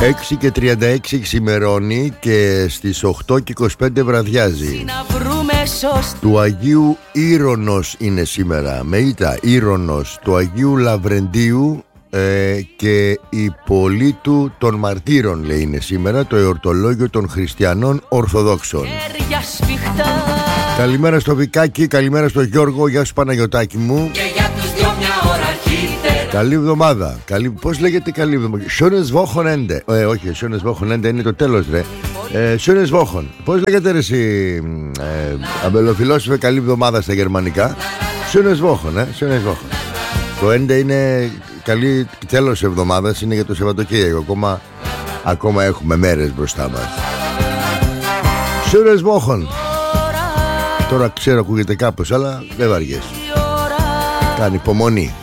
6 και 36 ξημερώνει και στις 8 και 25 βραδιάζει. Του Αγίου Ήρωνος είναι σήμερα, με ήττα Ήρωνος, του Αγίου Λαβρεντίου και Υπολίτου των Μαρτύρων, λέει, είναι σήμερα το εορτολόγιο των Χριστιανών Ορθοδόξων. Καλημέρα στο Βικάκι, καλημέρα στο Γιώργο, γεια σου Παναγιωτάκη μου. Καλή εβδομάδα. Πώς λέγεται καλή εβδομάδα? Schönes Wochenende. Όχι, Schönes Wochenende είναι το τέλος, ρε. Schönes Wochen. Πώς λέγεται, ρε εσύ, αμπελοφιλόσοφε, καλή εβδομάδα στα γερμανικά? Schönes Wochen, Schönes Wochen. Το Ende είναι καλή, τέλος εβδομάδας είναι για το Σαββατοκύριακο. Ακόμα έχουμε μέρες μπροστά μας. Schönes Wochen. Τώρα ξέρω ακούγεται κάπως, αλλά δεν βαριέσαι. Κάνει υπομονή.